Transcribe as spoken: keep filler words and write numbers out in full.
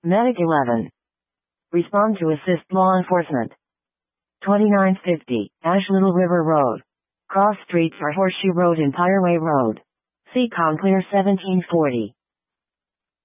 Medic eleven. Respond to assist law enforcement. twenty-nine fifty, Ash Little River Road. Cross street for Horseshoe Road and Pireway Road. Seacon Clear seventeen forty.